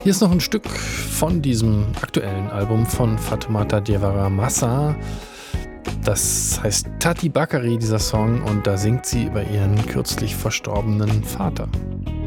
Hier ist noch ein Stück von diesem aktuellen Album von Fatoumata Diawara-Massa. Das heißt Tati Bakary, dieser Song, und da singt sie über ihren kürzlich verstorbenen Vater.